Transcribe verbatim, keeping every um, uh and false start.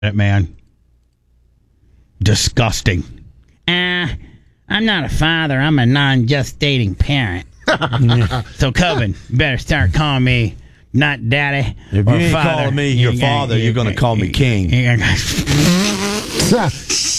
it, man. Disgusting. Uh, I'm not a father. I'm a non-gestating parent. So, Coven, you better start calling me not daddy If or you ain't father. calling me your father, you're going to call me king.